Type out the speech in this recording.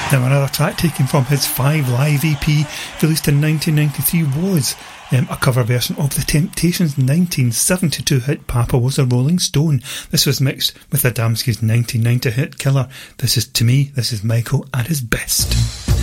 Now another track taken from his 5 Live EP released in 1993 was a cover version of The Temptations' 1972 hit Papa Was a Rolling Stone. This was mixed with Adamski's 1990 hit Killer. This is To Me, this is Michael at his best.